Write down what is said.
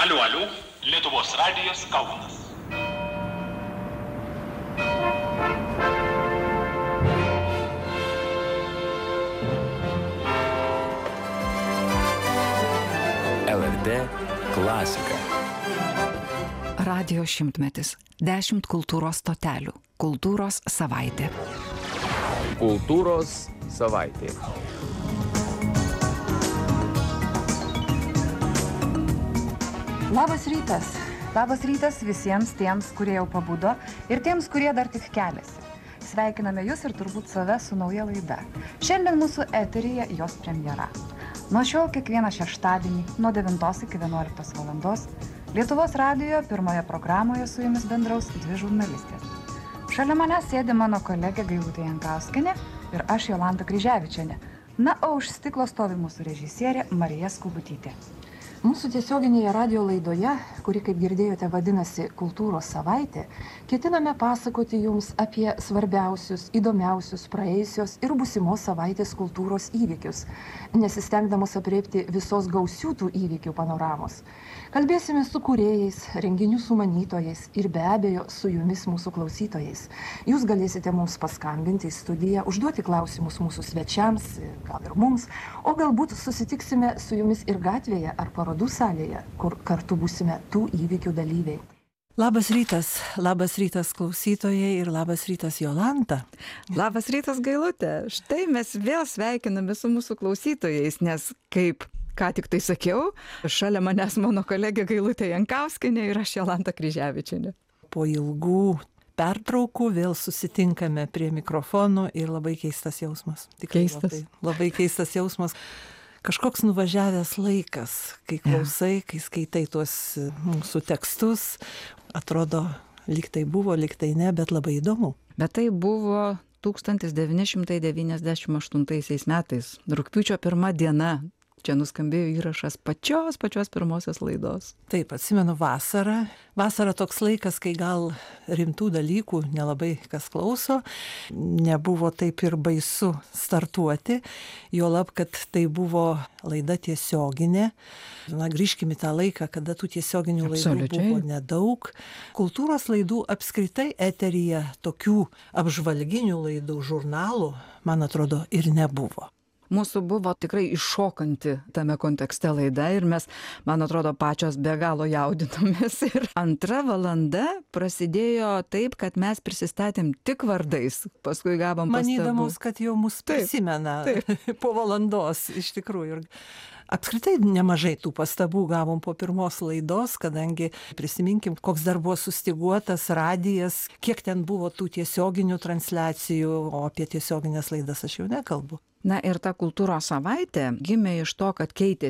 Aliu, Lietuvos radijas Kaunas. LRT klasika. Radijo šimtmetis. 10 kultūros stotelių. Kultūros savaitė. Kultūros savaitė. Labas rytas. Labas rytas visiems tiems, kurie jau pabudo ir tiems, kurie dar tik keliasi. Sveikiname jūs ir turbūt save su nauja laida. Šiandien mūsų eteryje jos premjera. Nuo šiol kiekvieną šeštadienį nuo 9 iki 11 valandos Lietuvos radijo pirmoje programoje su jumis bendraus 2 žurnalistės. Šalia manęs sėdi mano kolegė Gailutė Jankauskienė ir aš Jolanta Kryževičienė. Na, o už stiklo stovi mūsų režisierė Marija Skubutytė. Mūsų tiesioginėje radio laidoje, kuri, kaip girdėjote, vadinasi Kultūros savaitė, ketiname pasakoti jums apie svarbiausius, įdomiausius praėjusios ir būsimos savaitės kultūros įvykius, nesistengdamos aprėpti visos gausių tų įvykių panoramos. Kalbėsime su kūrėjais, renginių sumanytojais ir be abejo su jumis mūsų klausytojais. Jūs galėsite mums paskambinti į studiją, užduoti klausimus mūsų svečiams, gal ir mums, o galbūt susitiksime su jumis ir gatvėje ar parodų salėje, kur kartu būsime tų įvykių dalyviai. Labas rytas klausytojai ir labas rytas Jolanta. Labas rytas Gailutė. Štai mes vėl sveikiname su mūsų klausytojais, nes kaip ką tik tai sakiau, šalia manęs mano kolegė Gailutė Jankauskienė ir aš Jolanta Kryževičienė. Po ilgų pertraukų vėl susitinkame prie mikrofonų ir labai keistas jausmas. Keistas. Labai keistas jausmas. Kažkoks nuvažiavęs laikas, kai klausai, kai skaitai tuos mūsų tekstus, atrodo, lyg tai buvo, lyg tai ne, bet labai įdomu. Bet tai buvo 1998 metais, rugpjūčio 1 diena. Čia nuskambėjo įrašas pačios pirmosios laidos. Taip, atsimenu vasarą. Vasara toks laikas, kai gal rimtų dalykų nelabai kas klauso. Nebuvo taip ir baisu startuoti. Juolab, kad tai buvo laida tiesioginė. Na, grįžkime į tą laiką, kada tų tiesioginių laidų buvo nedaug. Kultūros laidų apskritai eteryje tokių apžvalginių laidų, žurnalų, man atrodo, ir nebuvo. Mūsų buvo tikrai iššokanti tame kontekste laida ir mes, man atrodo, pačios be galo jaudinomės. Ir 2 valanda prasidėjo taip, kad mes prisistatėm tik vardais, paskui gavom pastabų. Manydamos, kad jau mus prisimena po valandos iš tikrųjų. Apskritai nemažai tų pastabų gavom po pirmos laidos, kadangi prisiminkim, koks dar buvo sustyguotas radijas, kiek ten buvo tų tiesioginių transliacijų, o apie tiesioginės laidas aš jau nekalbu. Na ir ta kultūros savaitė gimė iš to, kad keitėsi